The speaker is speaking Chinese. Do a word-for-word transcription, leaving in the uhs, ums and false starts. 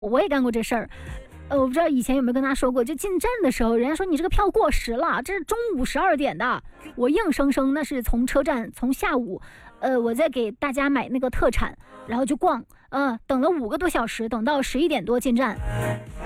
我也干过这事儿。呃，我不知道以前有没有跟他说过，就进站的时候，人家说你这个票过时了，这是中午十二点的，我硬生生那是从车站从下午，呃，我在给大家买那个特产，然后就逛，呃，等了五个多小时，等到十一点多进站，